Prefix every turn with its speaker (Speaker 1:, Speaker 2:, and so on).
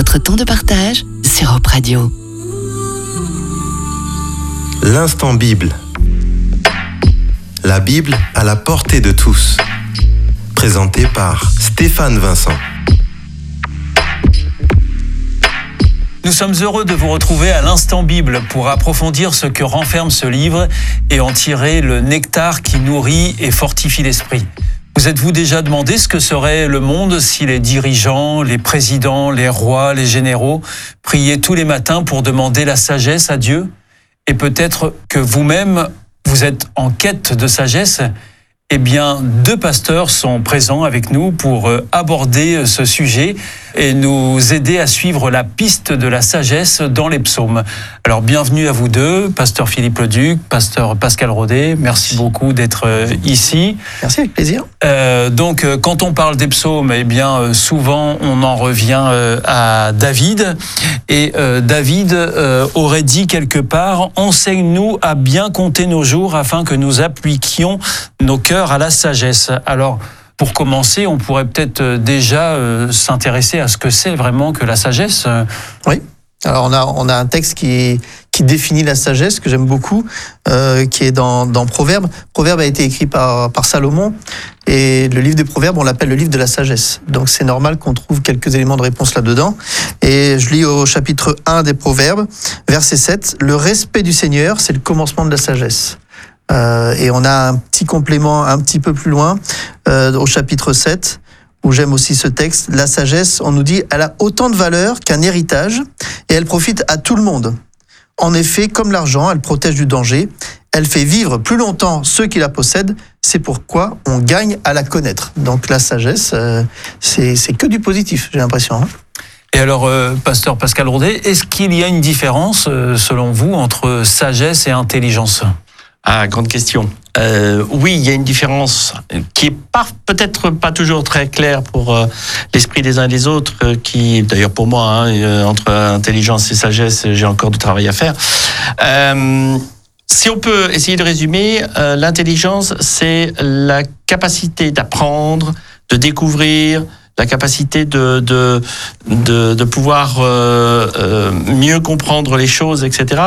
Speaker 1: Votre temps de partage sur Europe Radio.
Speaker 2: L'instant Bible. La Bible à la portée de tous. Présenté par Stéphane Vincent.
Speaker 3: Nous sommes heureux de vous retrouver à l'Instant Bible pour approfondir ce que renferme ce livre et en tirer le nectar qui nourrit et fortifie l'esprit. Vous êtes-vous déjà demandé ce que serait le monde si les dirigeants, les présidents, les rois, les généraux priaient tous les matins pour demander la sagesse à Dieu ? Et peut-être que vous-même, vous êtes en quête de sagesse ? Eh bien, 2 pasteurs sont présents avec nous pour aborder ce sujet et nous aider à suivre la piste de la sagesse dans les psaumes. Alors, bienvenue à vous 2, pasteur Philippe Leduc, pasteur Pascal Rodet. Merci beaucoup d'être ici.
Speaker 4: Merci, avec plaisir.
Speaker 3: Donc, quand on parle des psaumes, eh bien, souvent, on en revient à David. Et David aurait dit quelque part, « Enseigne-nous à bien compter nos jours afin que nous appliquions nos cœurs à la sagesse ». Alors, pour commencer, on pourrait peut-être déjà s'intéresser à ce que c'est vraiment que la sagesse.
Speaker 4: Oui. Alors on a un texte qui définit la sagesse que j'aime beaucoup, qui est dans Proverbes. Proverbes a été écrit par Salomon et le livre des Proverbes, on l'appelle le livre de la sagesse. Donc c'est normal qu'on trouve quelques éléments de réponse là-dedans. Et je lis au chapitre 1 des Proverbes, verset 7, « Le respect du Seigneur, c'est le commencement de la sagesse ». Et on a un petit complément un petit peu plus loin, au chapitre 7, où j'aime aussi ce texte. La sagesse, on nous dit, elle a autant de valeur qu'un héritage et elle profite à tout le monde. En effet, comme l'argent, elle protège du danger. Elle fait vivre plus longtemps ceux qui la possèdent. C'est pourquoi on gagne à la connaître. Donc la sagesse, c'est que du positif, j'ai l'impression.
Speaker 3: Et alors, pasteur Pascal Rodet, est-ce qu'il y a une différence, selon vous, entre sagesse et intelligence ?
Speaker 5: Ah, grande question. Oui, il y a une différence qui est peut-être pas toujours très claire pour l'esprit des uns et des autres, qui, d'ailleurs pour moi, entre intelligence et sagesse, j'ai encore du travail à faire. Si on peut essayer de résumer, l'intelligence, c'est la capacité d'apprendre, de découvrir, la capacité de pouvoir mieux comprendre les choses, etc.